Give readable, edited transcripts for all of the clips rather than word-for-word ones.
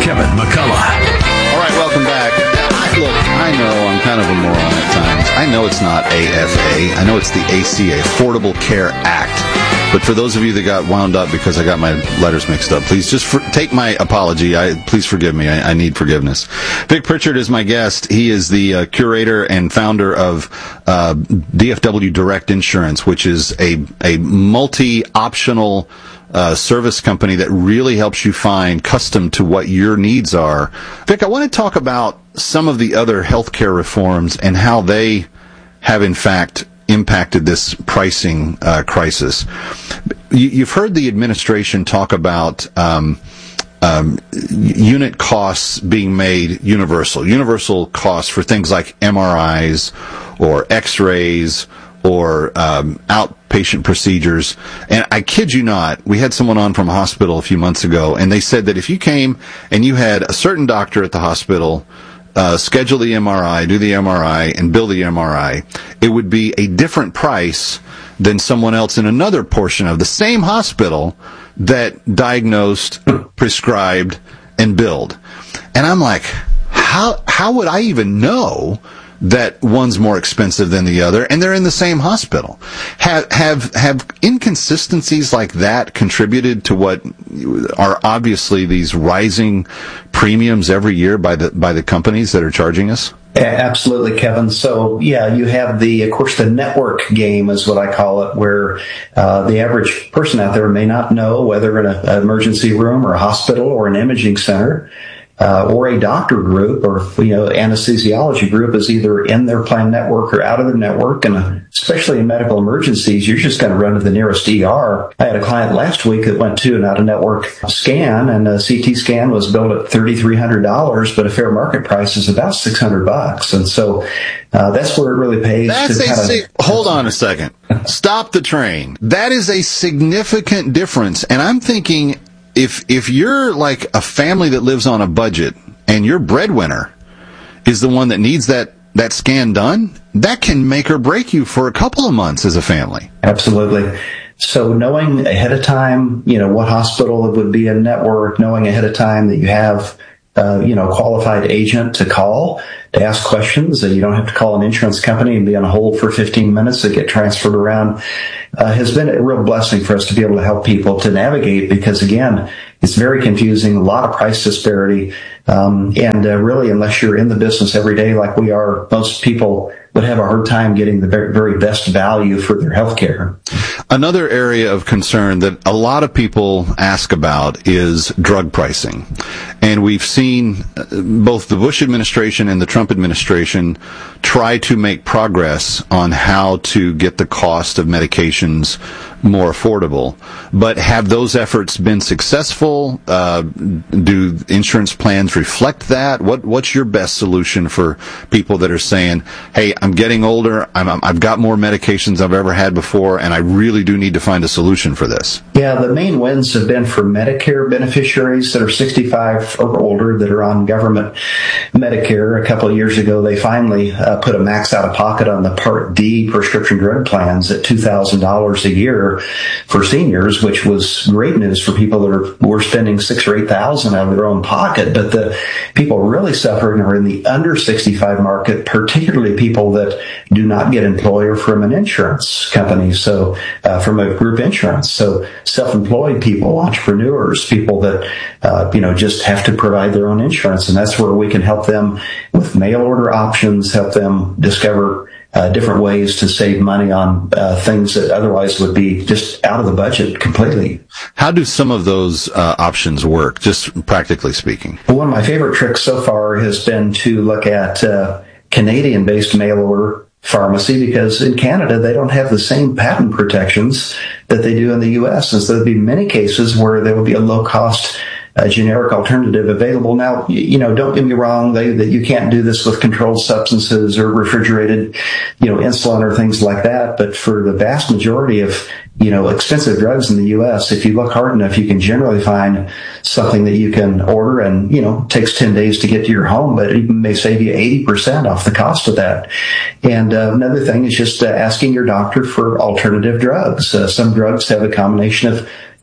Kevin McCullough. All right, welcome back. Look, I know I'm kind of a moron at times. I know it's not AFA. I know it's the ACA, Affordable Care Act. But for those of you that got wound up because I got my letters mixed up, please just take my apology. Please forgive me. I need forgiveness. Vic Pritchard is my guest. He is the curator and founder of DFW Direct Insurance, which is a multi-optional service company that really helps you find custom to what your needs are. Vic, I want to talk about some of the other healthcare reforms and how they have, in fact, impacted this pricing crisis. You've heard the administration talk about unit costs being made universal costs for things like MRIs or X-rays or outpatient procedures. And I kid you not, we had someone on from a hospital a few months ago, and they said that if you came and you had a certain doctor at the hospital schedule the MRI, do the MRI, and bill the MRI, it would be a different price than someone else in another portion of the same hospital that diagnosed, prescribed, and billed. And I'm like, how would I even know that one's more expensive than the other, and they're in the same hospital? Have inconsistencies like that contributed to what are obviously these rising premiums every year by the companies that are charging us? Absolutely, Kevin. So, yeah, you have of course, the network game is what I call it, where the average person out there may not know whether in an emergency room or a hospital or an imaging center or a doctor group or anesthesiology group is either in their plan network or out of their network. And especially in medical emergencies, you're just going to run to the nearest ER. I had a client last week that went to an out-of-network scan, and a CT scan was billed at $3,300, but a fair market price is about $600. And so that's where it really pays. Hold on a second. Stop the train. That is a significant difference. And I'm thinking, if you're like a family that lives on a budget and your breadwinner is the one that needs that scan done, that can make or break you for a couple of months as a family. Absolutely. So knowing ahead of time, what hospital it would be in network, knowing ahead of time that you have qualified agent to call to ask questions, and you don't have to call an insurance company and be on hold for 15 minutes to get transferred around, has been a real blessing for us to be able to help people to navigate, because again, it's very confusing, a lot of price disparity, and really, unless you're in the business every day like we are, most people would have a hard time getting the very, very best value for their health care. Another area of concern that a lot of people ask about is drug pricing. And we've seen both the Bush administration and the Trump administration try to make progress on how to get the cost of medications more affordable. But have those efforts been successful? Do insurance plans reflect that? What's your best solution for people that are saying, hey, I'm getting older, I've got more medications I've ever had before, and I really do need to find a solution for this? Yeah, the main wins have been for Medicare beneficiaries that are 65 or older that are on government Medicare. A couple of years ago, they finally put a max out-of-pocket on the Part D prescription drug plans at $2,000 a year for seniors, which was great news for people that were spending $6,000 or $8,000 out of their own pocket. But the people really suffering are in the under 65 market, particularly people that do not get employer from an insurance company, so from a group insurance. So self-employed people, entrepreneurs, people that just have to provide their own insurance, and that's where we can help them with mail order options, help them discover different ways to save money on things that otherwise would be just out of the budget completely. How do some of those options work, just practically speaking? Well, one of my favorite tricks so far has been to look at Canadian-based mail order pharmacy, because in Canada they don't have the same patent protections that they do in the U.S. And so there'll be many cases where there will be a low-cost generic alternative available. Now, don't get me wrong, that you can't do this with controlled substances or refrigerated, insulin or things like that. But for the vast majority of, expensive drugs in the U.S., if you look hard enough, you can generally find something that you can order and, takes 10 days to get to your home, but it may save you 80% off the cost of that. And another thing is just asking your doctor for alternative drugs. Some drugs have a combination of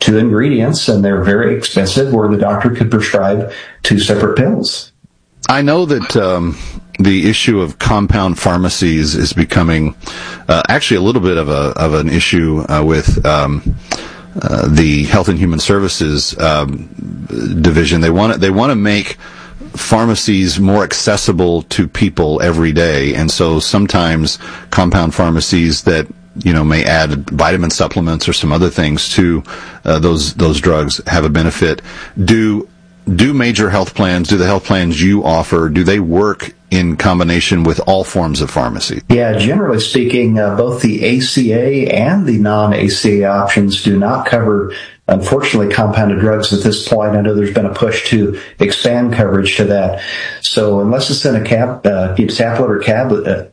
two ingredients, and they're very expensive, where the doctor could prescribe two separate pills. I know that the issue of compound pharmacies is becoming actually a little bit of an issue with the Health and Human Services division. They want to make pharmacies more accessible to people every day, and so sometimes compound pharmacies that may add vitamin supplements or some other things to those drugs have a benefit. Do major health plans, do the health plans you offer, do they work in combination with all forms of pharmacy? Yeah, generally speaking, both the ACA and the non-ACA options do not cover, unfortunately, compounded drugs at this point. I know there's been a push to expand coverage to that. So unless it's in a tablet or caplet,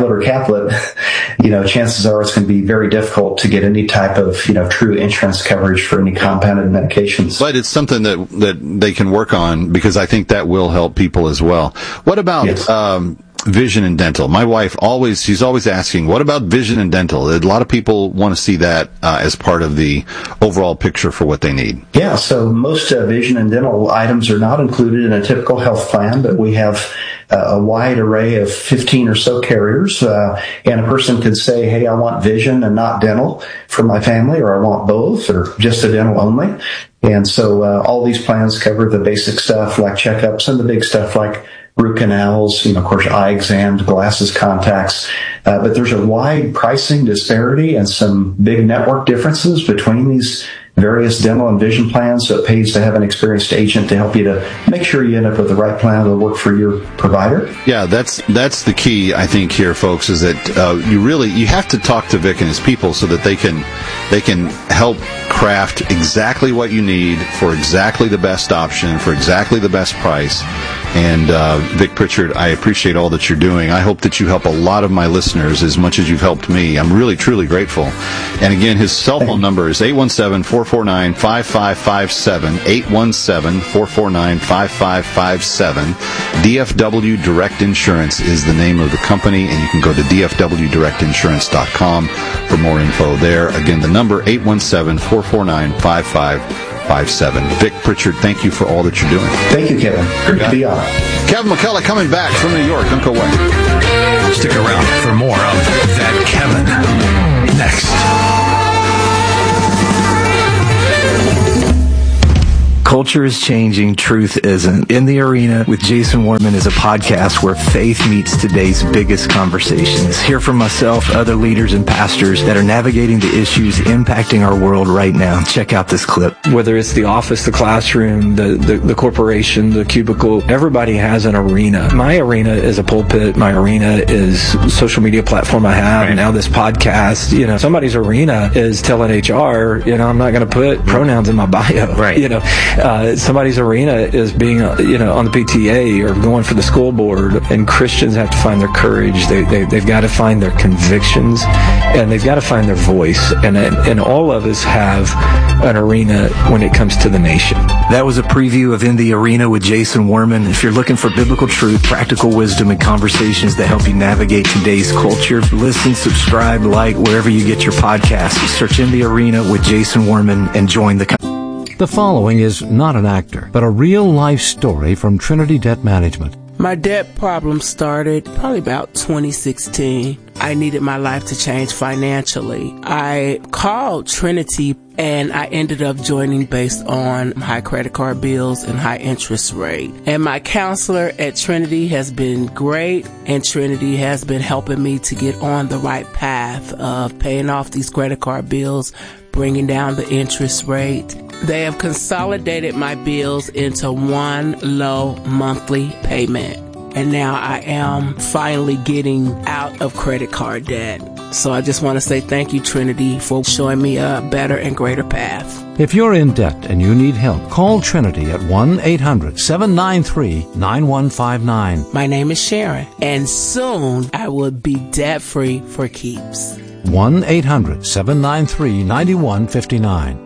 chances are it's going to be very difficult to get any type of, true insurance coverage for any compounded medications. But it's something that they can work on, because I think that will help people as well. What about vision and dental? My wife she's always asking, what about vision and dental? A lot of people want to see that as part of the overall picture for what they need. Yeah, so most vision and dental items are not included in a typical health plan, but we have a wide array of 15 or so carriers, and a person could say, hey, I want vision and not dental for my family, or I want both, or just a dental only. And so all these plans cover the basic stuff like checkups, and the big stuff like root canals, of course, eye exams, glasses, contacts. But there's a wide pricing disparity and some big network differences between these various dental and vision plans, so it pays to have an experienced agent to help you to make sure you end up with the right plan that'll work for your provider. Yeah, that's the key, I think, here, folks, is that you have to talk to Vic and his people so that they can help craft exactly what you need for exactly the best option, for exactly the best price. And Vic Pritchard, I appreciate all that you're doing. I hope that you help a lot of my listeners as much as you've helped me. I'm really, truly grateful. And again, his cell phone number is 817-449-5557, 817-449-5557. DFW Direct Insurance is the name of the company, and you can go to dfwdirectinsurance.com for more info there. Again, the number 817-449-5557. Vic Pritchard, thank you for all that you're doing. Thank you, Kevin. Great to be on. Kevin McCullough coming back from New York. Don't go away. Stick around for more of That Kevin next. Culture is changing, truth isn't. In the Arena with Jason Warman is a podcast where faith meets today's biggest conversations. Hear from myself, other leaders and pastors that are navigating the issues impacting our world right now. Check out this clip. Whether it's the office, the classroom, the corporation, the cubicle, everybody has an arena. My arena is a pulpit. My arena is a social media platform I have. Right. Now this podcast, somebody's arena is telling HR, I'm not going to put pronouns in my bio. Right. Somebody's arena is being, on the PTA or going for the school board, and Christians have to find their courage. They've got to find their convictions, and they've got to find their voice. And all of us have an arena when it comes to the nation. That was a preview of In the Arena with Jason Warman. If you're looking for biblical truth, practical wisdom, and conversations that help you navigate today's culture, listen, subscribe, like, wherever you get your podcasts. Search In the Arena with Jason Warman and join the The following is not an actor, but a real-life story from Trinity Debt Management. My debt problem started probably about 2016. I needed my life to change financially. I called Trinity, and I ended up joining based on high credit card bills and high interest rate. And my counselor at Trinity has been great, and Trinity has been helping me to get on the right path of paying off these credit card bills, bringing down the interest rate. They have consolidated my bills into one low monthly payment. And now I am finally getting out of credit card debt. So I just want to say thank you, Trinity, for showing me a better and greater path. If you're in debt and you need help, call Trinity at 1-800-793-9159. My name is Sharon, and soon I will be debt-free for keeps. 1-800-793-9159.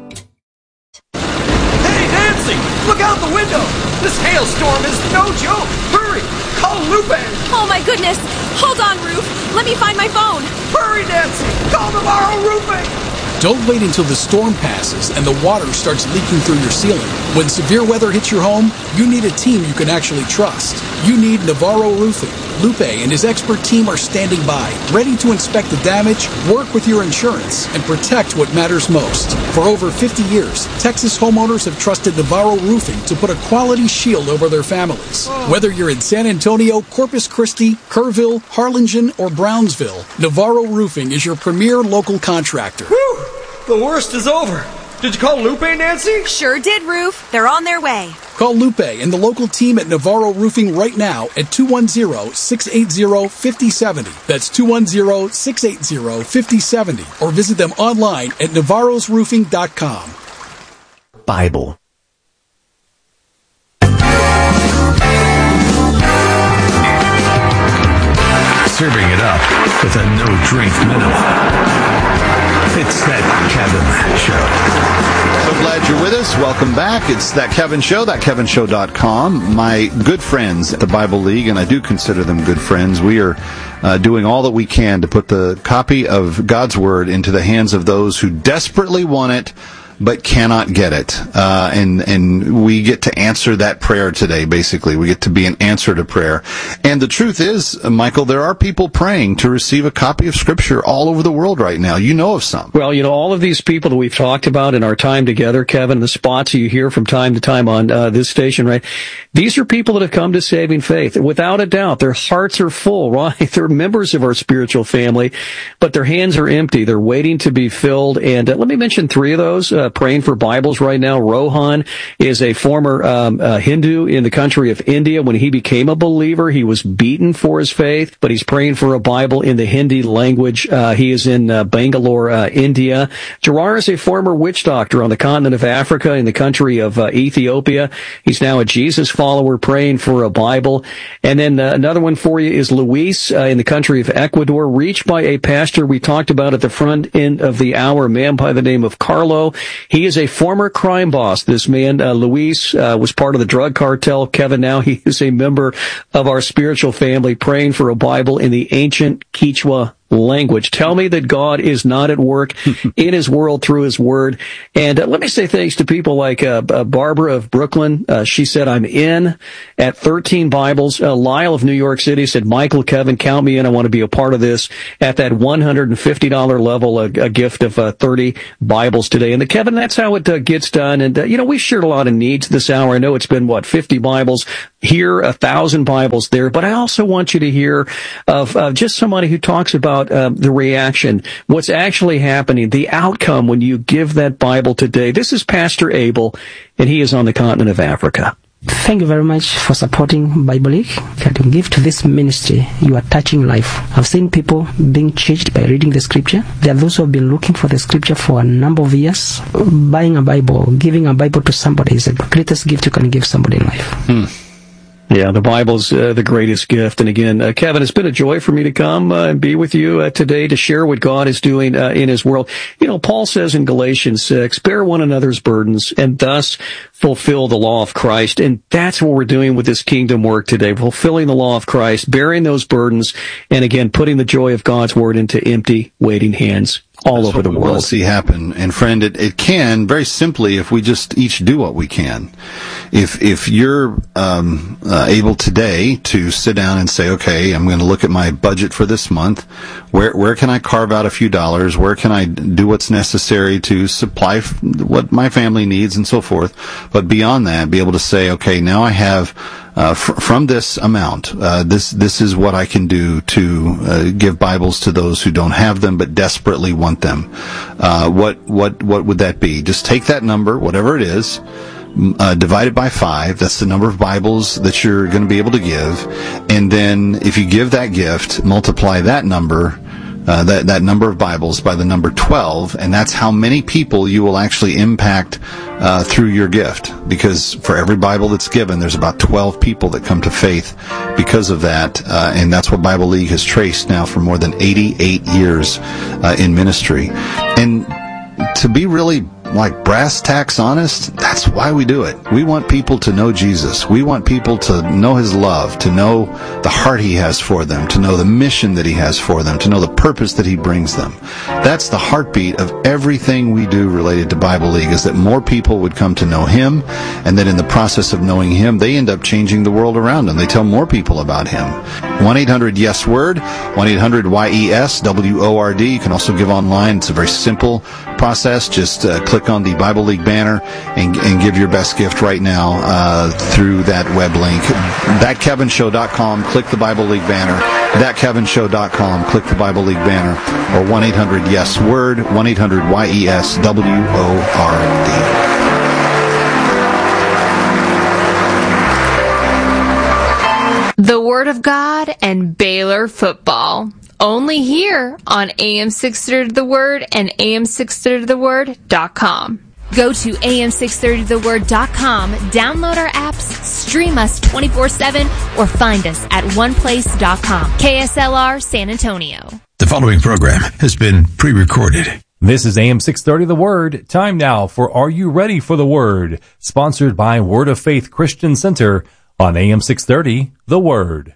Hey, Nancy! Look out the window! This hailstorm is no joke! Hurry! Call Lupe! Oh my goodness! Hold on, Roof! Let me find my phone! Hurry, Nancy! Call Navarro Roofing! Don't wait until the storm passes and the water starts leaking through your ceiling. When severe weather hits your home, you need a team you can actually trust. You need Navarro Roofing. Lupe and his expert team are standing by, ready to inspect the damage, work with your insurance, and protect what matters most. For over 50 years, Texas homeowners have trusted Navarro Roofing to put a quality shield over their families. Whether you're in San Antonio, Corpus Christi, Kerrville, Harlingen, or Brownsville, Navarro Roofing is your premier local contractor. Whew! The worst is over. Did you call Lupe, Nancy? Sure did, Roof. They're on their way. Call Lupe and the local team at Navarro Roofing right now at 210-680-5070. That's 210-680-5070. Or visit them online at navarrosroofing.com. Bible. Serving it up with a no-drink minimum. It's That Kevin Show. So glad you're with us. Welcome back. It's That Kevin Show, thatkevinshow.com. My good friends at the Bible League, and I do consider them good friends, we are doing all that we can to put the copy of God's Word into the hands of those who desperately want it but cannot get it. And we get to answer that prayer today, basically. We get to be an answer to prayer. And the truth is, Michael, there are people praying to receive a copy of Scripture all over the world right now. You know of some. Well, all of these people that we've talked about in our time together, Kevin, the spots you hear from time to time on this station, right? These are people that have come to saving faith. Without a doubt, their hearts are full, right? They're members of our spiritual family, but their hands are empty. They're waiting to be filled. And let me mention three of those. Praying for Bibles right now. Rohan is a former Hindu in the country of India. When he became a believer, he was beaten for his faith, but he's praying for a Bible in the Hindi language. He is in Bangalore, India. Jarar is a former witch doctor on the continent of Africa in the country of Ethiopia. He's now a Jesus follower praying for a Bible. And then another one for you is Luis in the country of Ecuador, reached by a pastor we talked about at the front end of the hour, a man by the name of Carlo. He is a former crime boss. This man, Luis, was part of the drug cartel. Kevin, now he is a member of our spiritual family, praying for a Bible in the ancient Quechua language. Tell me that God is not at work in his world through his word. And let me say thanks to people like Barbara of Brooklyn. She said, I'm in at 13 Bibles. Lyle of New York City said, Michael, Kevin, count me in. I want to be a part of this at that $150 level, a gift of 30 Bibles today. And Kevin, that's how it gets done. And, we shared a lot of needs this hour. I know it's been, 50 Bibles here, 1,000 Bibles there. But I also want you to hear of just somebody who talks about the reaction, what's actually happening, the outcome when you give that Bible today. This is Pastor Abel, and he is on the continent of Africa. Thank you very much for supporting Bible League. That you give to this ministry, you are touching life. I've seen people being changed by reading the scripture. There are those who have been looking for the scripture for a number of years. Buying a Bible, giving a Bible to somebody is the greatest gift you can give somebody in life. Yeah, the Bible's the greatest gift. And again, Kevin, it's been a joy for me to come and be with you today to share what God is doing in his world. Paul says in Galatians 6, bear one another's burdens and thus fulfill the law of Christ. And that's what we're doing with this kingdom work today, fulfilling the law of Christ, bearing those burdens, and again, putting the joy of God's word into empty, waiting hands all over the world. We'll see happen. And friend, it can very simply if we just each do what we can. If you're able today to sit down and say, okay, I'm going to look at my budget for this month. Where can I carve out a few dollars? Where can I do what's necessary to supply what my family needs and so forth? But beyond that, be able to say, okay, now I have from this amount, this is what I can do to give Bibles to those who don't have them but desperately want them. What would that be? Just take that number, whatever it is, divide it by 5. That's the number of Bibles that you're going to be able to give. And then if you give that gift, multiply that number, that number of Bibles by the number 12, and that's how many people you will actually impact through your gift. Because for every Bible that's given, there's about 12 people that come to faith because of that. And that's what Bible League has traced now for more than 88 years in ministry. And to be really like brass tacks honest, that's why we do it. We want people to know Jesus. We want people to know his love, to know the heart he has for them, to know the mission that he has for them, to know the purpose that he brings them. That's the heartbeat of everything we do related to Bible League, is that more people would come to know him, and that in the process of knowing him, they end up changing the world around them. They tell more people about him. 1-800-YES-WORD, 1-800-YES-WORD. You can also give online. It's a very simple process. Just click on the Bible League banner and give your best gift right now through that web link. ThatKevinShow.com, click the Bible League banner. ThatKevinShow.com, click the Bible League banner. Or 1-800-YES-WORD, 1-800-YES-WORD. The Word of God and Baylor football. Only here on AM 630 The Word and AM630TheWord.com. Go to AM630TheWord.com, download our apps, stream us 24/7, or find us at oneplace.com. KSLR San Antonio. The following program has been pre-recorded. This is AM 630 The Word. Time now for Are You Ready for the Word? Sponsored by Word of Faith Christian Center on AM 630 The Word.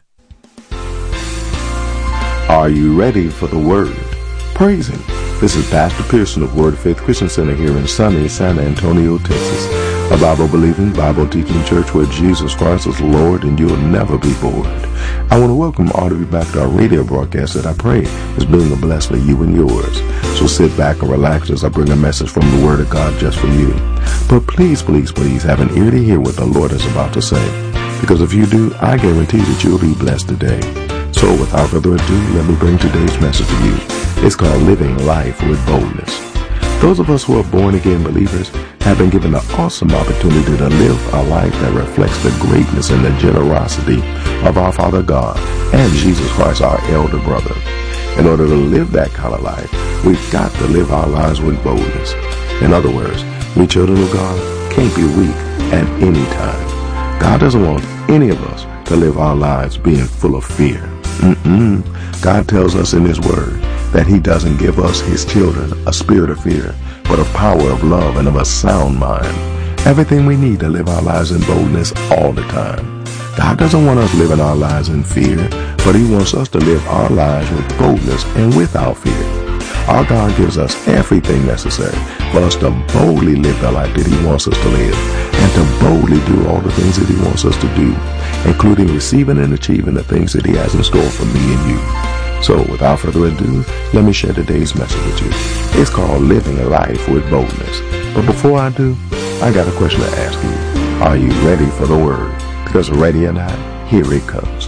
Are you ready for the Word? Praise Him. This is Pastor Pearson of Word of Faith Christian Center here in sunny San Antonio, Texas. A Bible-believing, Bible-teaching church where Jesus Christ is Lord and you'll never be bored. I want to welcome all of you back to our radio broadcast that I pray is being a blessing to you and yours. So sit back and relax as I bring a message from the Word of God just for you. But please, please, please have an ear to hear what the Lord is about to say. Because if you do, I guarantee that you'll be blessed today. So without further ado, let me bring today's message to you. It's called Living Life with Boldness. Those of us who are born-again believers have been given an awesome opportunity to live a life that reflects the greatness and the generosity of our Father God and Jesus Christ, our elder brother. In order to live that kind of life, we've got to live our lives with boldness. In other words, we children of God can't be weak at any time. God doesn't want any of us to live our lives being full of fear. God tells us in His Word that He doesn't give us, His children, a spirit of fear, but a power of love and of a sound mind. Everything we need to live our lives in boldness all the time. God doesn't want us living our lives in fear, but He wants us to live our lives with boldness and without fear. Our God gives us everything necessary for us to boldly live the life that He wants us to live, and to boldly do all the things that He wants us to do, including receiving and achieving the things that He has in store for me and you. So without further ado, let me share today's message with you. It's called Living a Life with Boldness. But before I do, I got a question to ask you. Are you ready for the Word? Because ready or not, here it comes.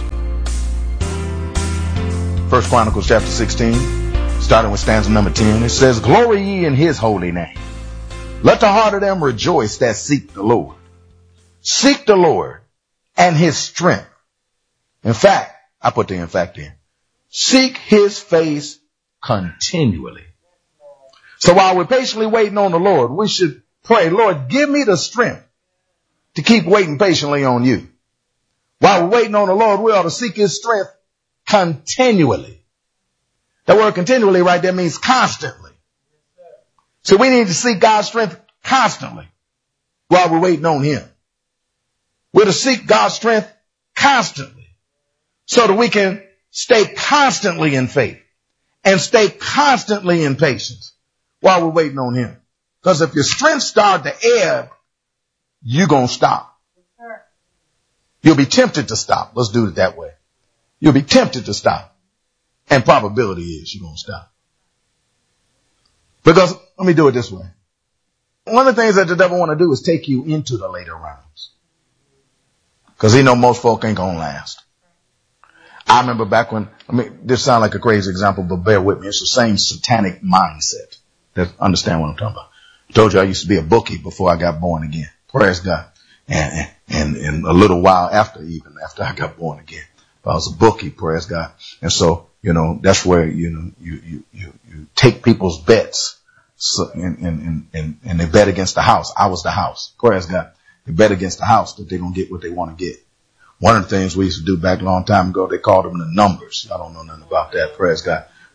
1 Chronicles chapter 16, starting with stanza number 10. It says, Glory ye in His holy name. Let the heart of them rejoice that seek the Lord. Seek the Lord and His strength. In fact, I put the in fact in. Seek His face continually. So while we're patiently waiting on the Lord, we should pray, Lord, give me the strength to keep waiting patiently on you. While we're waiting on the Lord, we ought to seek His strength continually. That word continually right there means constantly. So we need to seek God's strength constantly while we're waiting on Him. We're to seek God's strength constantly so that we can stay constantly in faith and stay constantly in patience while we're waiting on Him. Because if your strength starts to ebb, you're going to stop. You'll be tempted to stop. Let's do it that way. You'll be tempted to stop. And probability is you're going to stop. Because, let me do it this way. One of the things that the devil want to do is take you into the later rounds. Because he know most folk ain't going to last. I remember back when, this sounds like a crazy example, but bear with me. It's the same satanic mindset. Understand what I'm talking about. I told you I used to be a bookie before I got born again. Praise God. And a little while after I got born again, I was a bookie, praise God. And so, that's where, you take people's bets. So, and they bet against the house. I was the house. Praise God. They bet against the house that they're going to get what they want to get. One of the things we used to do back a long time ago, they called them the numbers. I don't know nothing about that. Praise God.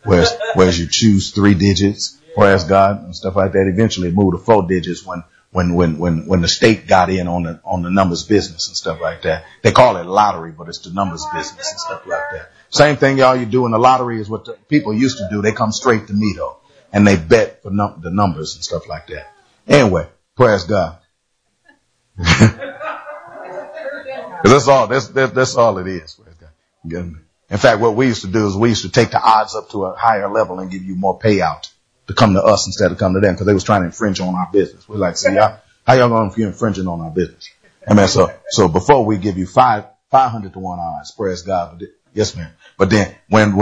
Whereas you choose 3 digits, praise God, and stuff like that. Eventually it moved to 4 digits when the state got in on the numbers business and stuff like that. They call it lottery, but it's the numbers business and stuff like that. Same thing y'all you do in the lottery is what the people used to do. They come straight to me though, and they bet for the numbers and stuff like that. Anyway, praise God. That's all it is. Praise God. In fact, what we used to do is we used to take the odds up to a higher level and give you more payout to come to us instead of come to them, because they was trying to infringe on our business. We're like, see, how y'all going to be infringing on our business? Amen. So before we give you 500 to 1 odds, praise God. But yes, ma'am. But then when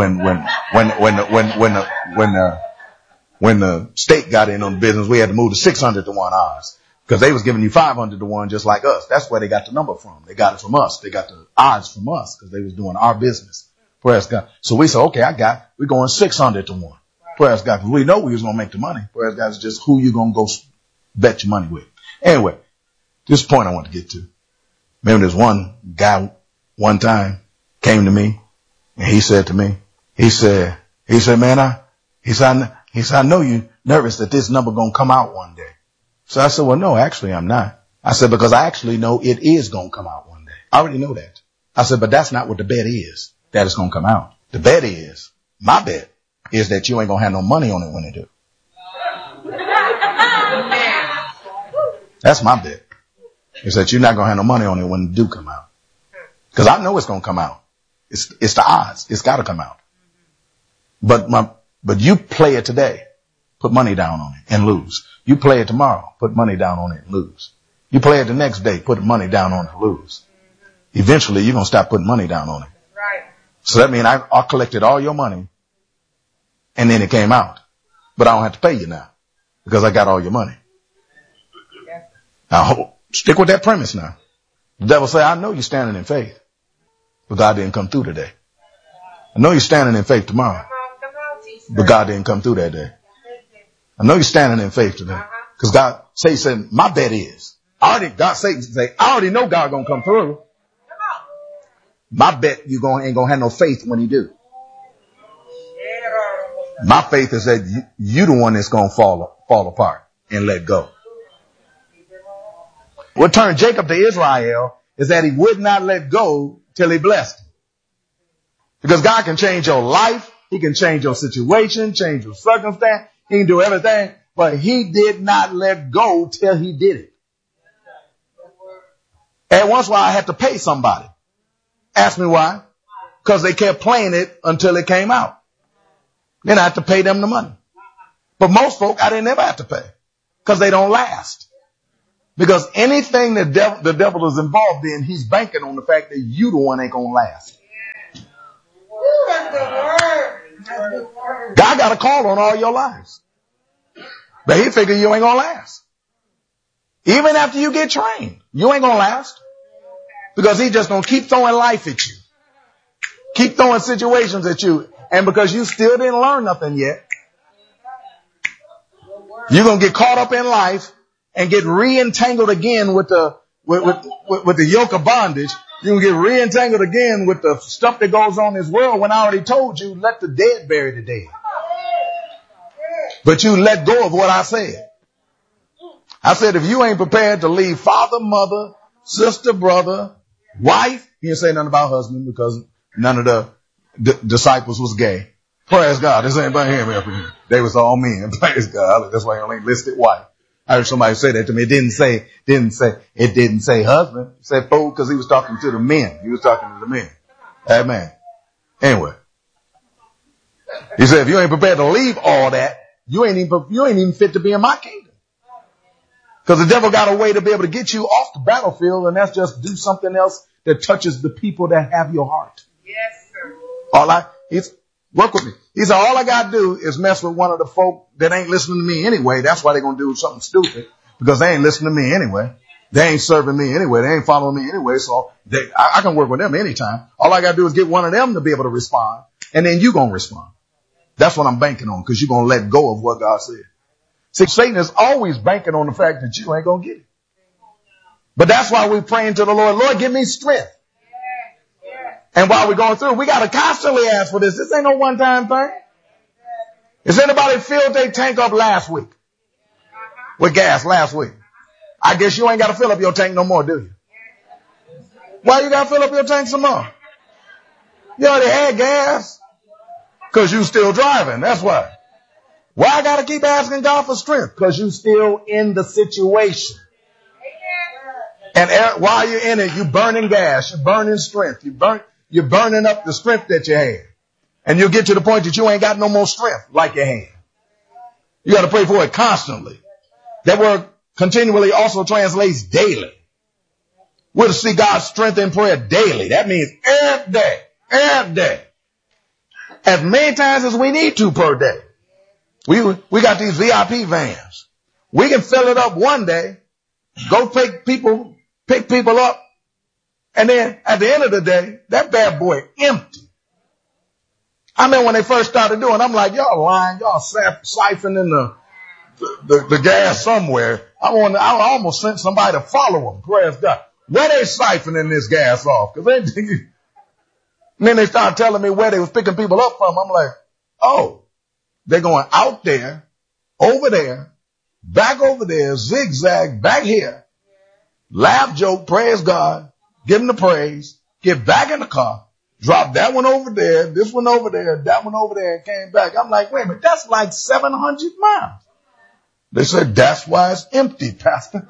the state got in on the business, we had to move to 600 to 1 odds, because they was giving you 500 to 1 just like us. That's where they got the number from. They got it from us. They got the odds from us because they was doing our business. Praise God. So we said, okay, we're going 600 to 1. Praise God. Because we know we was going to make the money. Praise God. It's just who you going to go bet your money with. Anyway, this point I want to get to. Remember this one guy one time came to me and he said to me, he said, man, I know you nervous that this number going to come out one day. So I said, well, no, actually I'm not. I said, because I actually know it is going to come out one day. I already know that. I said, but that's not what the bet is, that it's going to come out. The bet is, my bet is that you ain't going to have no money on it when it do. That's my bet. Is that you're not going to have no money on it when it do come out. Because I know it's going to come out. It's the odds. It's got to come out. But you play it today, put money down on it and lose. You play it tomorrow, put money down on it and lose. You play it the next day, put money down on it and lose. Eventually you're going to stop putting money down on it. Right. So that means I collected all your money and then it came out. But I don't have to pay you now because I got all your money. Now stick with that premise now. The devil say, I know you're standing in faith, but God didn't come through today. I know you're standing in faith tomorrow, but God didn't come through that day. I know you're standing in faith today because God said, my bet is, Satan say, I already know God gonna come through. My bet you ain't gonna have no faith when he do. My faith is that you the one that's gonna fall apart and let go. What turned Jacob to Israel is that he would not let go till he blessed him. Because God can change your life. He can change your situation, change your circumstance. He can do everything, but he did not let go till he did it. And once in a while I had to pay somebody. Ask me why? Because they kept playing it until it came out. Then I had to pay them the money. But most folk I didn't ever have to pay because they don't last. Because anything the devil is involved in, he's banking on the fact that you the one ain't gonna last. God got a call on all your lives. But he figured you ain't gonna last. Even after you get trained, you ain't gonna last. Because he just gonna keep throwing life at you. Keep throwing situations at you. And because you still didn't learn nothing yet, you're gonna get caught up in life and get re-entangled again with the yoke of bondage. You're gonna get re-entangled again with the stuff that goes on in this world when I already told you, let the dead bury the dead. But you let go of what I said. I said, if you ain't prepared to leave father, mother, sister, brother, wife, he didn't say nothing about husband because none of the disciples was gay. Praise God. There's anybody hearing me up here? They was all men. Praise God. That's why he only listed wife. I heard somebody say that to me. It didn't say husband. It said fool because he was talking to the men. He was talking to the men. Amen. Anyway. He said, if you ain't prepared to leave all that, you ain't even fit to be in my kingdom. Because the devil got a way to be able to get you off the battlefield, and that's just do something else that touches the people that have your heart. Yes, sir. Work with me. He said, all I got to do is mess with one of the folk that ain't listening to me anyway. That's why they're going to do something stupid, because they ain't listening to me anyway. They ain't serving me anyway. They ain't following me anyway. So I can work with them anytime. All I got to do is get one of them to be able to respond, and then you going to respond. That's what I'm banking on, because you're going to let go of what God said. See, Satan is always banking on the fact that you ain't going to get it. But that's why we're praying to the Lord, Lord, give me strength. And while we're going through, we got to constantly ask for this. This ain't no one-time thing. Is anybody filled their tank up last week? With gas last week? I guess you ain't got to fill up your tank no more, do you? Why you got to fill up your tank some more? You already had gas. Because you still driving. That's why. Why I got to keep asking God for strength? Because you still in the situation. And while you're in it, you're burning gas. You're burning strength. You're burning up the strength that you had. And you'll get to the point that you ain't got no more strength like you had. You got to pray for it constantly. That word continually also translates daily. We're to see God's strength in prayer daily. That means every day. Every day. As many times as we need to per day. We got these VIP vans. We can fill it up one day, go pick people up, and then at the end of the day, that bad boy empty. I mean, when they first started doing it, I'm like, y'all lying, y'all siphoning the gas somewhere. I almost sent somebody to follow them. Praise God. Where they siphoning this gas off? Because and then they started telling me where they was picking people up from. I'm like, oh, they're going out there, over there, back over there, zigzag, back here, laugh, joke, praise God, give him the praise, get back in the car, drop that one over there, this one over there, that one over there, and came back. I'm like, wait a minute, that's like 700 miles. They said, that's why it's empty, Pastor.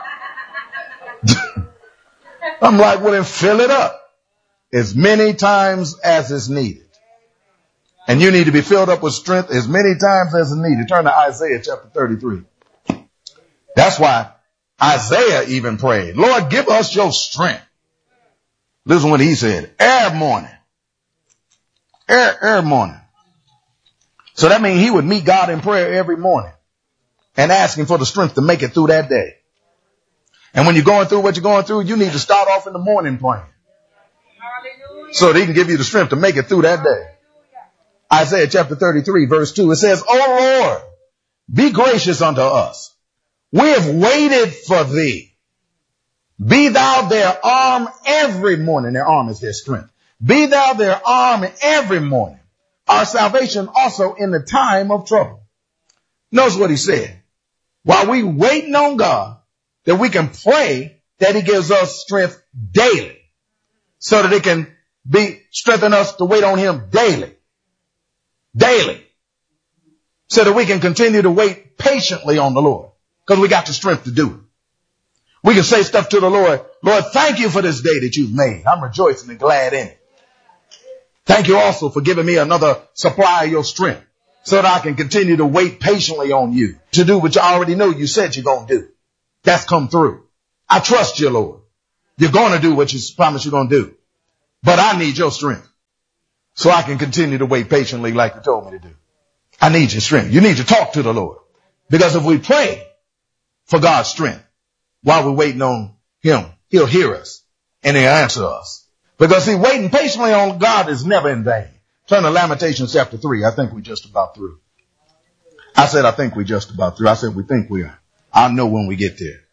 I'm like, well, then fill it up as many times as is needed. And you need to be filled up with strength as many times as is needed. Turn to Isaiah chapter 33. That's why Isaiah even prayed, Lord, give us your strength. Listen to what he said. Every morning. Every morning. So that means he would meet God in prayer every morning and ask him for the strength to make it through that day. And when you're going through what you're going through, you need to start off in the morning praying. So that he can give you the strength to make it through that day. Isaiah chapter 33 verse 2, it says, O Lord, be gracious unto us. We have waited for thee. Be thou their arm every morning. Their arm is their strength. Be thou their arm every morning. Our salvation also in the time of trouble. Notice what he said. While we waiting on God, that we can pray that he gives us strength daily. So that it can strengthen us to wait on him daily. Daily. So that we can continue to wait patiently on the Lord. Because we got the strength to do it. We can say stuff to the Lord. Lord, thank you for this day that you've made. I'm rejoicing and glad in it. Thank you also for giving me another supply of your strength so that I can continue to wait patiently on you to do what you already know you said you're going to do. That's come through. I trust you, Lord. You're going to do what you promised you're going to do. But I need your strength so I can continue to wait patiently like you told me to do. I need your strength. You need to talk to the Lord. Because if we pray for God's strength while we're waiting on him, he'll hear us and he'll answer us. Because see, waiting patiently on God is never in vain. Turn to Lamentations chapter 3. I think we're just about through. I said, I think we're just about through. I said, we think we are. I'll know when we get there.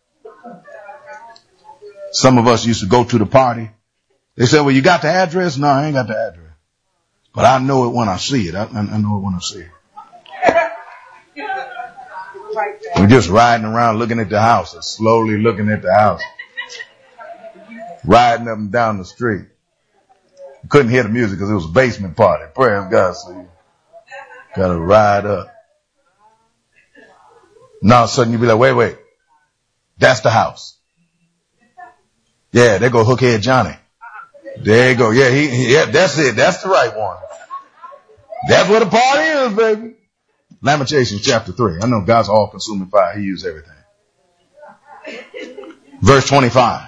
Some of us used to go to the party. They said, well, you got the address? No, I ain't got the address. But I know it when I see it. I know it when I see it. We're just riding around looking at the house, and slowly looking at the house. Riding up and down the street. You couldn't hear the music because it was a basement party. Praise God, so you gotta ride up. And all of a sudden you be like, wait. That's the house. Yeah, there go Hookhead Johnny. There you go. Yeah, that's it. That's the right one. That's what the party is, baby. Lamentations chapter 3. I know God's all-consuming fire. He uses everything. Verse 25.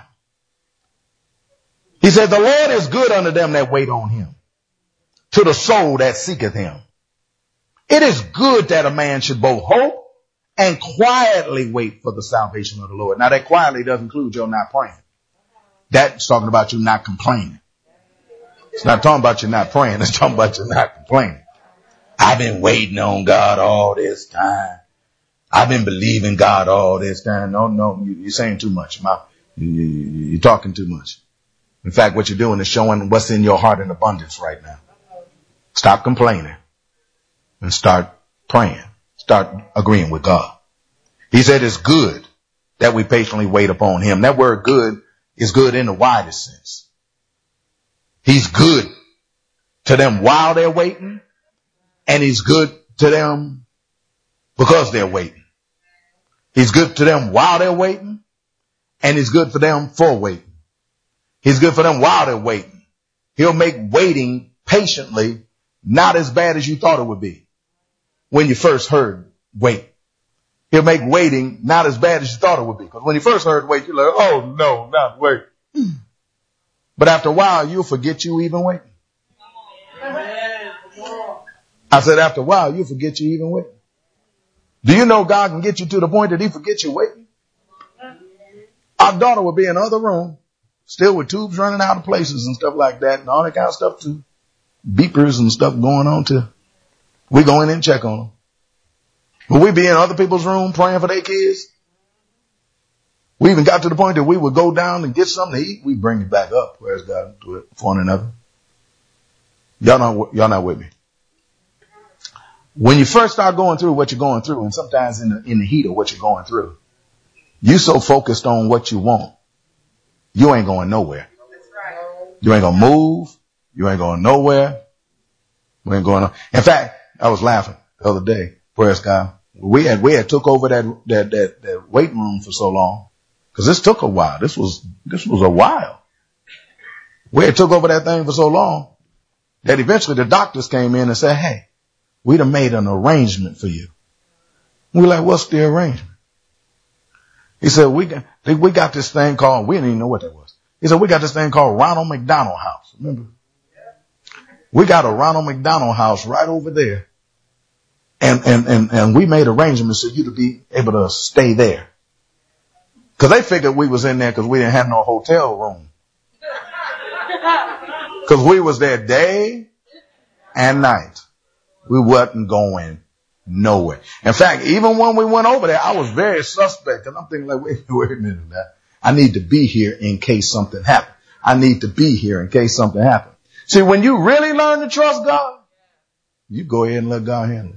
He said, the Lord is good unto them that wait on him, to the soul that seeketh him. It is good that a man should both hope and quietly wait for the salvation of the Lord. Now that quietly doesn't include your not praying. That's talking about you not complaining. It's not talking about you not praying. It's talking about you not complaining. I've been waiting on God all this time. I've been believing God all this time. No, you're saying too much. You're talking too much. In fact, what you're doing is showing what's in your heart in abundance right now. Stop complaining and start praying. Start agreeing with God. He said it's good that we patiently wait upon him. That word good is good in the widest sense. He's good to them while they're waiting, and he's good to them because they're waiting. He's good to them while they're waiting, and he's good for them for waiting. He's good for them while they're waiting. He'll make waiting patiently not as bad as you thought it would be when you first heard wait. He'll make waiting not as bad as you thought it would be. Because when you first heard wait, you're like, oh no, not wait. But after a while, you'll forget you even waiting. I said, after a while, you'll forget you even waiting. Do you know God can get you to the point that he forgets you waiting? Our daughter will be in the other room, still with tubes running out of places and stuff like that, and all that kind of stuff too. Beepers and stuff going on too. We go in and check on them. Will we be in other people's room praying for their kids? We even got to the point that we would go down and get something to eat. We bring it back up. Where's God? Do it for one another. Y'all not with me. When you first start going through what you're going through, and sometimes in the heat of what you're going through, you so focused on what you want, you ain't going nowhere. You ain't gonna move. You ain't going nowhere. We ain't going on. In fact, I was laughing the other day. Praise God. We had took over that waiting room for so long, because this took a while. This was a while. We had took over that thing for so long that eventually the doctors came in and said, hey, we done made an arrangement for you. We're like, what's the arrangement? He said, we got this thing called, we didn't even know what that was. He said, we got this thing called Ronald McDonald House. Remember? We got a Ronald McDonald House right over there. And we made arrangements for you to be able to stay there. Cause they figured we was in there cause we didn't have no hotel room. Cause we was there day and night. We wasn't going nowhere. In fact, even when we went over there, I was very suspect. And I'm thinking like, wait a minute now. I need to be here in case something happens. I need to be here in case something happens. See, when you really learn to trust God, you go ahead and let God handle it.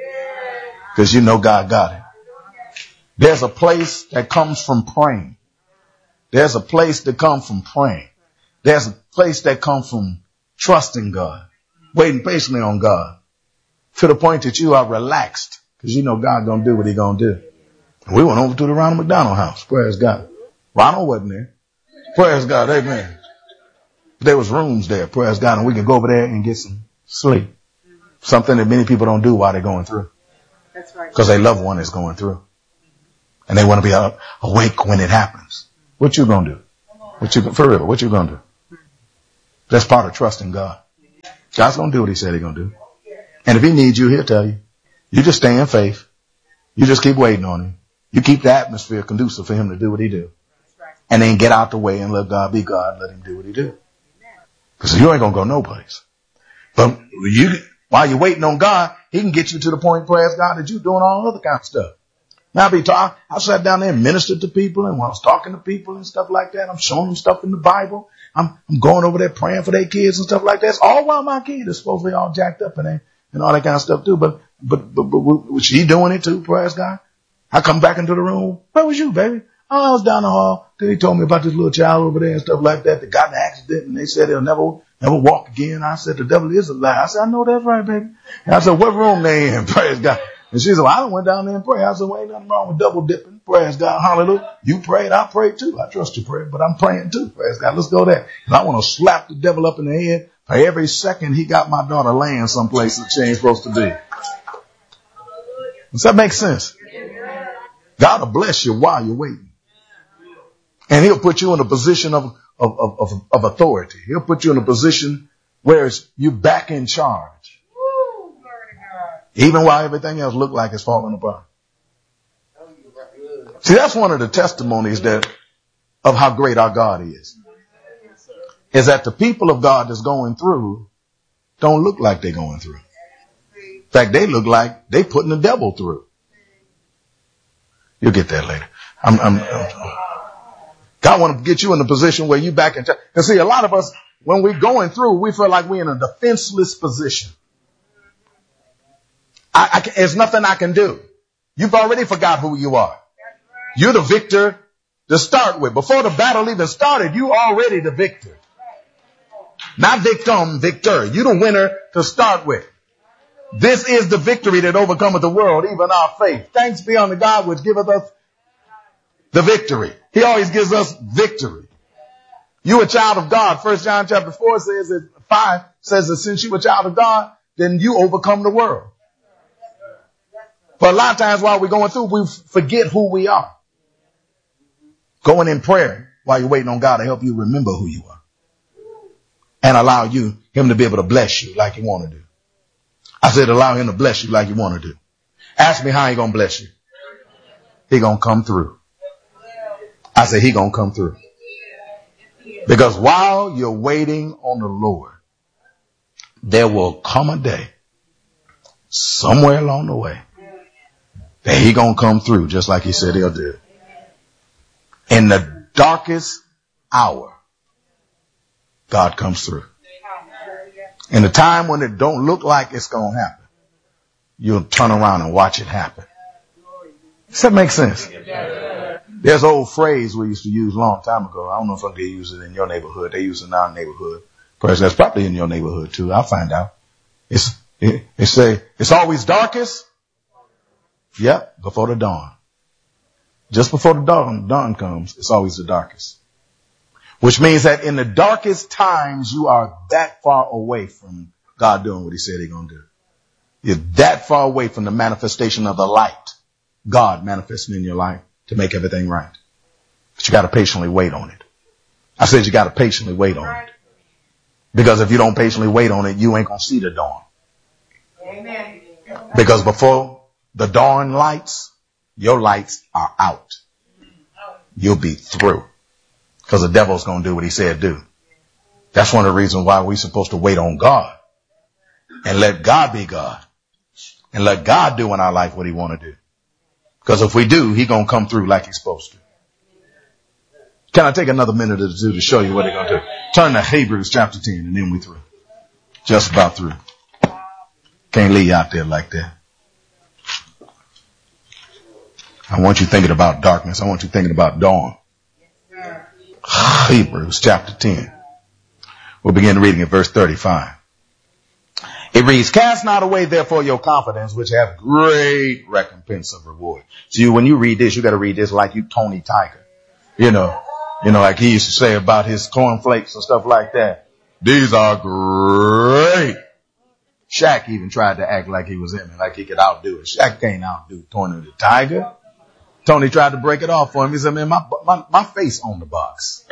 Because you know God got it. There's a place that comes from praying. There's a place that comes from praying. There's a place that comes from trusting God, waiting patiently on God, to the point that you are relaxed because you know God gonna do what he gonna do. We went over to the Ronald McDonald House. Praise God. Ronald wasn't there. Praise God. Amen. There was rooms there. Praise God. And we can go over there and get some sleep. Something that many people don't do while they're going through. That's right. Because their loved one is going through. And they want to be awake when it happens. What you gonna do? For real, what you gonna do? That's part of trusting God. God's gonna do what he said he's gonna do. And if he needs you, he'll tell you. You just stay in faith. You just keep waiting on him. You keep the atmosphere conducive for him to do what he do. And then get out the way and let God be God. Let him do what he do. Because you ain't gonna go no place. But while you're waiting on God, he can get you to the point, praise God, that you're doing all other kind of stuff. Now I sat down there and ministered to people, and when I was talking to people and stuff like that, I'm showing them stuff in the Bible. I'm going over there praying for their kids and stuff like that. It's all while my kid is supposed to be all jacked up and all that kind of stuff too. But was she doing it too, praise God? I come back into the room. Where was you, baby? Oh, I was down the hall. Then he told me about this little child over there and stuff like that that got in an accident, and they said he'll never walk again. I said, the devil is a lie. I said, I know that's right, baby. And I said, what room they in? Praise God. And she said, well, I went down there and prayed. I said, well, ain't nothing wrong with double dipping. Praise God. Hallelujah. You prayed. I prayed too. I trust your prayer, but I'm praying too. Praise God. Let's go there. And I want to slap the devil up in the head for every second he got my daughter laying someplace that she ain't supposed to be. Does that make sense? God will bless you while you're waiting. And he'll put you in a position of authority. He'll put you in a position where you're back in charge. Even while everything else look like it's falling apart. See, that's one of the testimonies of how great our God is. Is that the people of God that's going through don't look like they're going through. In fact, they look like they putting the devil through. You'll get that later. God want to get you in a position where you back in charge. And see, a lot of us, when we're going through, we feel like we're in a defenseless position. There's nothing I can do. You've already forgot who you are. You're the victor to start with. Before the battle even started, you already the victor. Not victim, victor. You're the winner to start with. This is the victory that overcometh the world, even our faith. Thanks be unto God which giveth us the victory. He always gives us victory. You a child of God. 1 John chapter 4 says that 5 says that since you a child of God, then you overcome the world. But a lot of times while we're going through, we forget who we are. Going in prayer while you're waiting on God to help you remember who you are. And allow him to be able to bless you like you want to do. I said allow him to bless you like you want to do. Ask me how he going to bless you. He going to come through. I said he going to come through. Because while you're waiting on the Lord, there will come a day somewhere along the way that he going to come through just like he said he'll do. In the darkest hour, God comes through. In the time when it don't look like it's going to happen, you'll turn around and watch it happen. Does that make sense? There's an old phrase we used to use a long time ago. I don't know if they use it in your neighborhood. They use it in our neighborhood. Perhaps that's probably in your neighborhood too. I'll find out. It's always darkest. Yep, before the dawn. Just before the dawn comes, it's always the darkest. Which means that in the darkest times, you are that far away from God doing what he said he's going to do. You're that far away from the manifestation of the light, God manifesting in your life to make everything right. But you got to patiently wait on it. I said you got to patiently wait on it. Because if you don't patiently wait on it, you ain't going to see the dawn. Amen. Because before the dawn lights, your lights are out. You'll be through. Because the devil's going to do what he said do. That's one of the reasons why we're supposed to wait on God. And let God be God. And let God do in our life what he want to do. Because if we do, he's going to come through like he's supposed to. Can I take another minute or two to show you what he's going to do? Turn to Hebrews chapter 10 and then we through. Just about through. Can't leave you out there like that. I want you thinking about darkness. I want you thinking about dawn. Hebrews chapter 10. We'll begin reading at verse 35. It reads, cast not away therefore your confidence, which have great recompense of reward. So when you read this, you got to read this like you Tony Tiger. You know, like he used to say about his cornflakes and stuff like that. These are great. Shaq even tried to act like he was him, like he could outdo it. Shaq can't outdo Tony the Tiger. Tony tried to break it off for him. He said, man, my face on the box.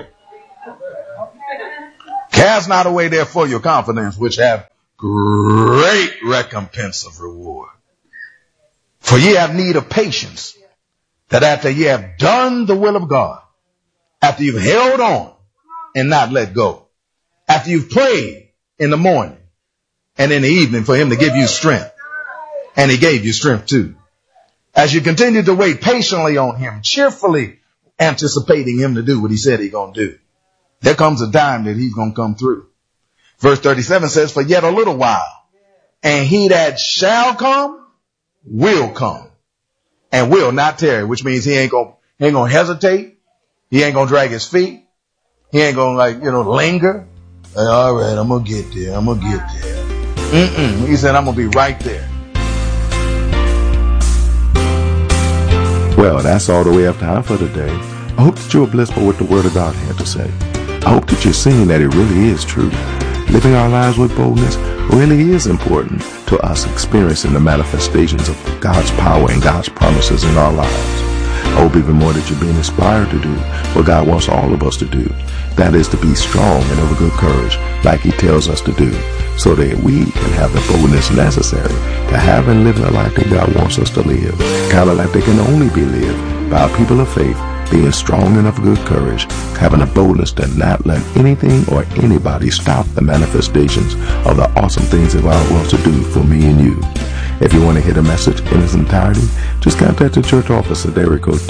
Cast not away therefore your confidence, which have great recompense of reward. For ye have need of patience, that after ye have done the will of God, after you've held on and not let go, after you've prayed in the morning and in the evening for him to give you strength, and he gave you strength too. As you continue to wait patiently on him, cheerfully anticipating him to do what he said he's going to do, there comes a time that he's going to come through. Verse 37 says, for yet a little while, and he that shall come will come and will not tarry, which means he ain't going to hesitate. He ain't going to drag his feet. He ain't going to linger. All right, I'm going to get there. I'm going to get there. He said, I'm going to be right there. Well, that's all that we have time for today. I hope that you are blessed by what the Word of God had to say. I hope that you're seeing that it really is true. Living our lives with boldness really is important to us experiencing the manifestations of God's power and God's promises in our lives. I hope even more that you're being inspired to do what God wants all of us to do. That is to be strong and of good courage, like he tells us to do, so that we can have the boldness necessary to have and live the life that God wants us to live. Kind of like they can only be lived by people of faith, being strong and of good courage, having a boldness to not let anything or anybody stop the manifestations of the awesome things that God wants to do for me and you. If you want to hear the message in its entirety, just contact the church office at area code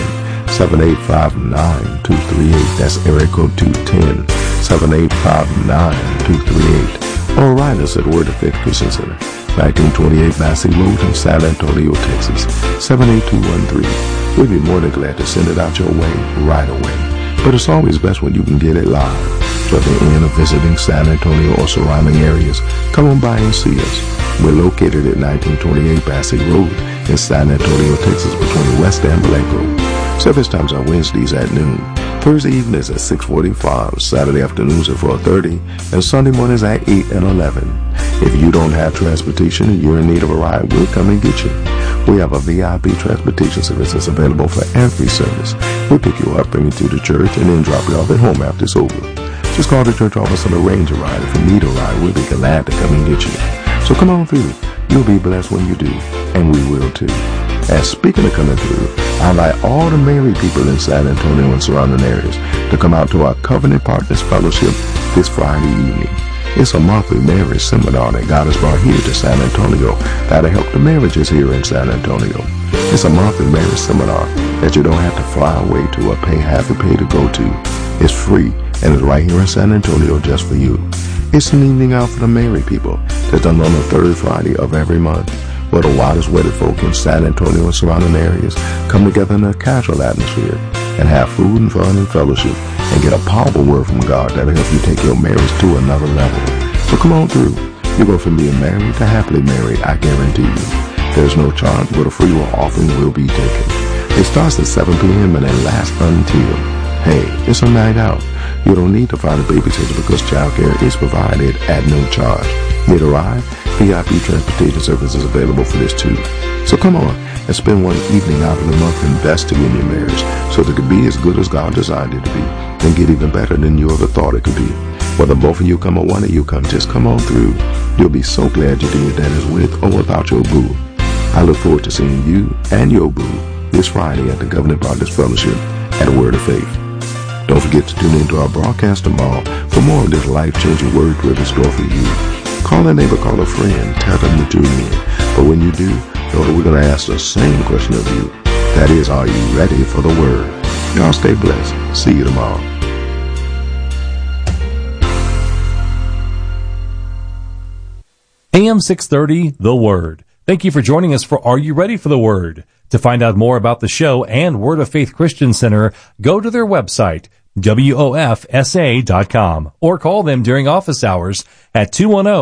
210-785-9238. That's area code 210-785-9238. Or write us at Word of Faith Christian Center, 1928 Massey Road in San Antonio, Texas, 78213. We'd be more than glad to send it out your way right away. But it's always best when you can get it live. So at the end of visiting San Antonio or surrounding areas, come on by and see us. We're located at 1928 Massey Road in San Antonio, Texas, between West and Blanco. Service times are Wednesdays at noon, Thursday evenings at 6:45, Saturday afternoons at 4:30, and Sunday mornings at 8 and 11. If you don't have transportation and you're in need of a ride, we'll come and get you. We have a VIP transportation service that's available for every service. We'll pick you up, bring you to the church, and then drop you off at home after it's over. Just call the church office and arrange a ride. If you need a ride, we'll be glad to come and get you. So come on through. You'll be blessed when you do, and we will too. And speaking of coming through, I invite all the married people in San Antonio and surrounding areas to come out to our Covenant Partners Fellowship this Friday evening. It's a monthly marriage seminar that God has brought here to San Antonio that'll help the marriages here in San Antonio. It's a monthly marriage seminar that you don't have to fly away to or have to pay to go to. It's free and it's right here in San Antonio just for you. It's an evening out for the married people that's done on the third Friday of every month, where the widest wedded folk in San Antonio and surrounding areas come together in a casual atmosphere and have food and fun and fellowship and get a powerful word from God that'll help you take your marriage to another level. So come on through. You go from being married to happily married, I guarantee you. There's no charge, but a free will offering will be taken. It starts at 7 p.m. and it lasts until, hey, it's a night out. You don't need to find a babysitter because childcare is provided at no charge. Need a ride? VIP transportation service is available for this too. So come on and spend one evening out of the month investing in your marriage so that it can be as good as God designed it to be and get even better than you ever thought it could be. Whether both of you come or one of you come, just come on through. You'll be so glad you did, that is with or without your boo. I look forward to seeing you and your boo this Friday at the Covenant Partners Fellowship at Word of Faith. Don't forget to tune into our broadcast tomorrow for more of this life-changing word-driven store for you. Call a neighbor, call a friend, tell them to tune in. But when you do, know that we're going to ask the same question of you. That is, are you ready for the word? Y'all stay blessed. See you tomorrow. AM 630, The Word. Thank you for joining us for Are You Ready for the Word? To find out more about the show and Word of Faith Christian Center, go to their website, WOFSA.com, or call them during office hours at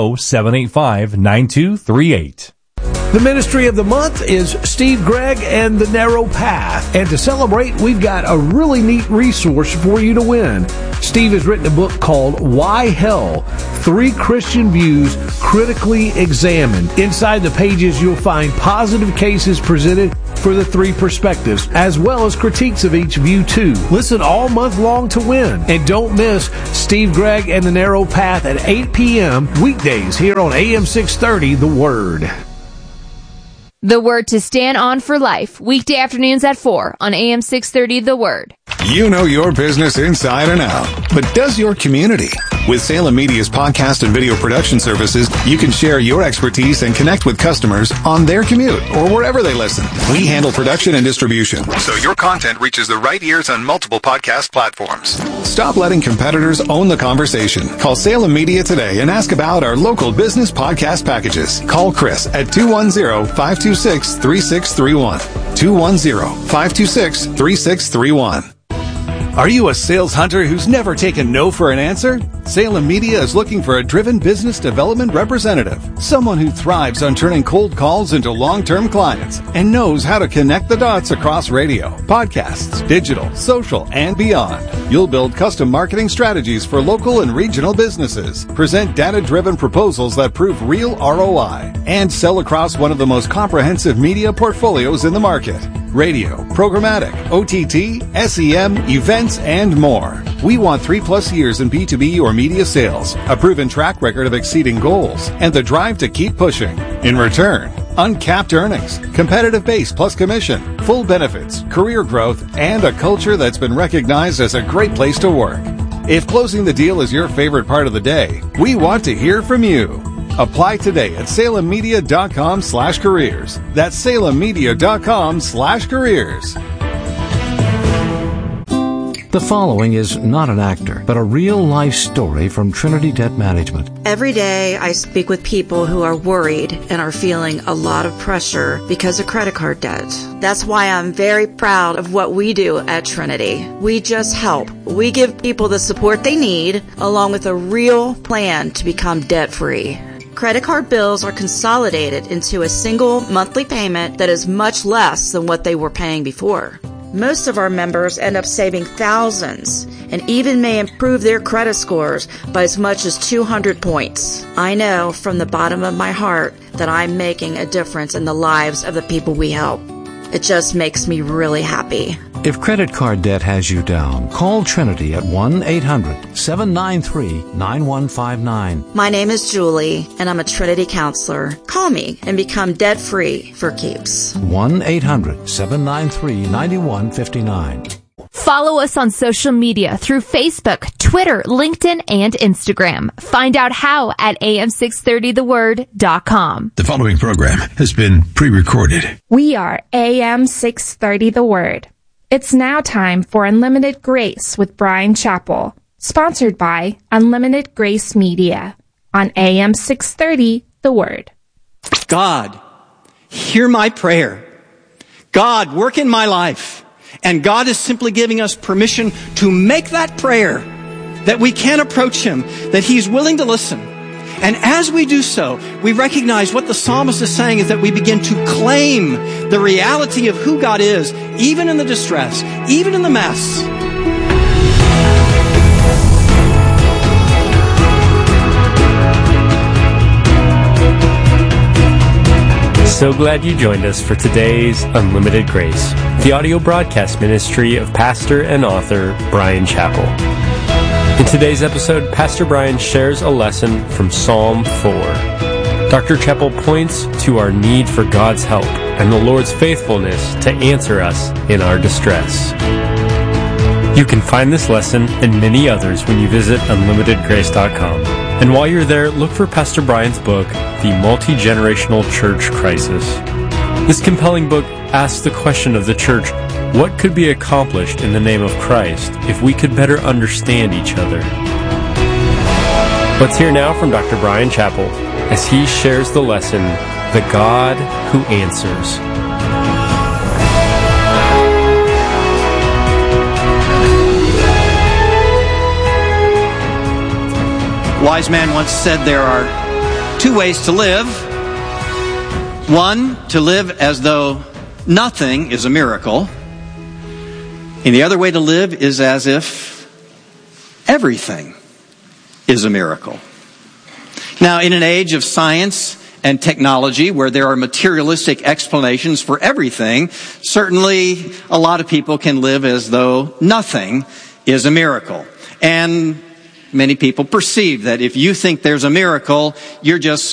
210-785-9238. The ministry of the month is Steve Gregg and the Narrow Path. And to celebrate, we've got a really neat resource for you to win. Steve has written a book called Why Hell? 3 Christian Views Critically Examined. Inside the pages, you'll find positive cases presented for the 3 perspectives, as well as critiques of each view too. Listen all month long to win. And don't miss Steve Gregg and the Narrow Path at 8 p.m. weekdays here on AM 630, The Word. The Word to stand on for life, weekday afternoons at 4 on AM 630 The Word. You know your business inside and out, but does your community? With Salem Media's podcast and video production services, you can share your expertise and connect with customers on their commute or wherever they listen. We handle production and distribution, so your content reaches the right ears on multiple podcast platforms. Stop letting competitors own the conversation. Call Salem Media today and ask about our local business podcast packages. Call Chris at 210-526-3631. 210-526-3631. Are you a sales hunter who's never taken no for an answer? Salem Media is looking for a driven business development representative, someone who thrives on turning cold calls into long-term clients and knows how to connect the dots across radio, podcasts, digital, social, and beyond. You'll build custom marketing strategies for local and regional businesses, present data-driven proposals that prove real ROI, and sell across one of the most comprehensive media portfolios in the market. Radio, programmatic, OTT, SEM, events, and more. We want 3+ years in B2B or media sales, a proven track record of exceeding goals, and the drive to keep pushing. In return, uncapped earnings, competitive base plus commission, full benefits, career growth, and a culture that's been recognized as a great place to work. If closing the deal is your favorite part of the day, we want to hear from you. Apply today at salemmedia.com/careers. That's salemmedia.com/careers. The following is not an actor, but a real-life story from Trinity Debt Management. Every day I speak with people who are worried and are feeling a lot of pressure because of credit card debt. That's why I'm very proud of what we do at Trinity. We just help. We give people the support they need, along with a real plan to become debt-free. Credit card bills are consolidated into a single monthly payment that is much less than what they were paying before. Most of our members end up saving thousands and even may improve their credit scores by as much as 200 points. I know from the bottom of my heart that I'm making a difference in the lives of the people we help. It just makes me really happy. If credit card debt has you down, call Trinity at 1-800-793-9159. My name is Julie, and I'm a Trinity counselor. Call me and become debt-free for keeps. 1-800-793-9159. Follow us on social media through Facebook, Twitter, LinkedIn, and Instagram. Find out how at am630theword.com. The following program has been pre-recorded. We are AM630 The Word. It's now time for Unlimited Grace with Brian Chappell, sponsored by Unlimited Grace Media on AM630 The Word. God, hear my prayer. God, work in my life. And God is simply giving us permission to make that prayer, that we can approach Him, that He's willing to listen. And as we do so, we recognize what the psalmist is saying is that we begin to claim the reality of who God is, even in the distress, even in the mess. So glad you joined us for today's Unlimited Grace, the audio broadcast ministry of pastor and author Brian Chappell. In today's episode, Pastor Brian shares a lesson from Psalm 4. Dr. Chappell points to our need for God's help and the Lord's faithfulness to answer us in our distress. You can find this lesson and many others when you visit unlimitedgrace.com. And while you're there, look for Pastor Brian's book, The Multi-Generational Church Crisis. This compelling book asks the question of the church, what could be accomplished in the name of Christ if we could better understand each other? Let's hear now from Dr. Brian Chappell as he shares the lesson, The God Who Answers. A wise man once said there are two ways to live. One, to live as though nothing is a miracle. And the other way to live is as if everything is a miracle. Now, in an age of science and technology where there are materialistic explanations for everything, certainly a lot of people can live as though nothing is a miracle. And many people perceive that if you think there's a miracle, you're just